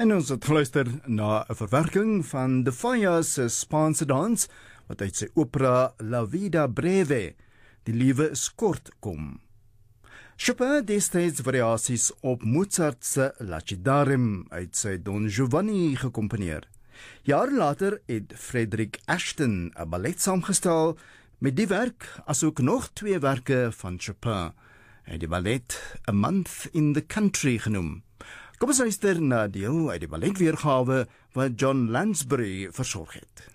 En ons het geluister na 'n verwerking van De Fayas se Spaanse dans, wat uit sy opera La Vida Breve, Die Liewe is Kort, kom. Chopin destyds variasies op Mozart se Lacidarim uit sy Don Giovanni gekomponeer. Jare later het Frederick Ashton 'n ballet saamgestel met die werk asook nog 2 werke van Chopin. Hy het die ballet A Month in the Country genoem. Kom ons luister na deel uit die balletweergawe wat John Lansbury versorg het.